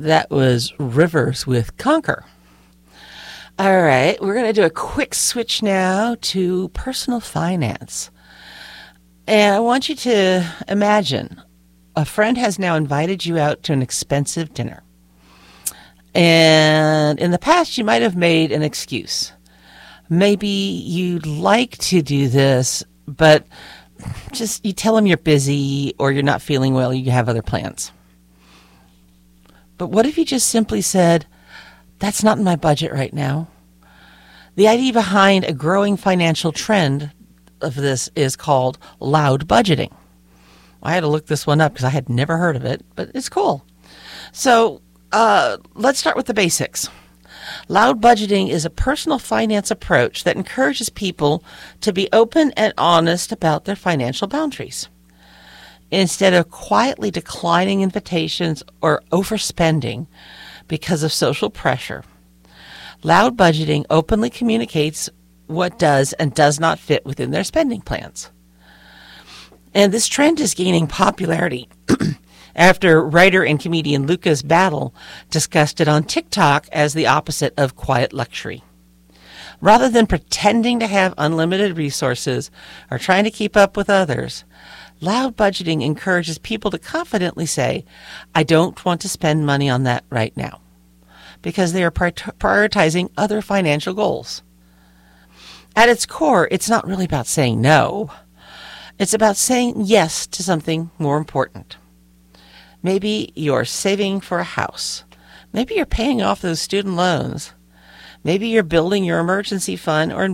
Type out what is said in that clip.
That was Rivers with Conquer. All right, we're going to do a quick switch now to personal finance. And I want you to imagine a friend has now invited you out to an expensive dinner. And in the past, you might have made an excuse. Maybe you'd like to do this, but just you tell them you're busy or you're not feeling well, you have other plans. But what if you just simply said, that's not in my budget right now? The idea behind a growing financial trend of this is called loud budgeting. I had to look this one up because I had never heard of it, but it's cool. So let's start with the basics. Loud budgeting is a personal finance approach that encourages people to be open and honest about their financial boundaries. Instead of quietly declining invitations or overspending because of social pressure, loud budgeting openly communicates what does and does not fit within their spending plans. And this trend is gaining popularity after writer and comedian Lucas Battle discussed it on TikTok as the opposite of quiet luxury. Rather than pretending to have unlimited resources or trying to keep up with others, loud budgeting encourages people to confidently say, I don't want to spend money on that right now, because they are prioritizing other financial goals. At its core, it's not really about saying no. It's about saying yes to something more important. Maybe you're saving for a house. Maybe you're paying off those student loans. Maybe you're building your emergency fund or